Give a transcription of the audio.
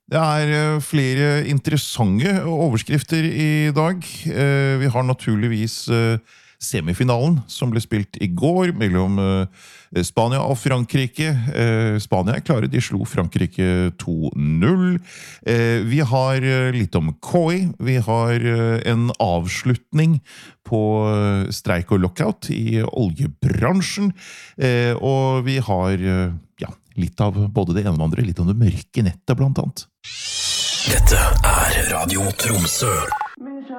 Det flere interessante overskrifter i dag. Vi har naturligvis semifinalen som ble spilt i går mellom Spania og Frankrike. Spania klare, de slo Frankrike 2-0. Vi har litt om KI. Vi har en avslutning på streik og lockout i oljebransjen. Og vi har litt av både det ene og andre, litt om det mørke nettet blant annet. Dette Radio Tromsø.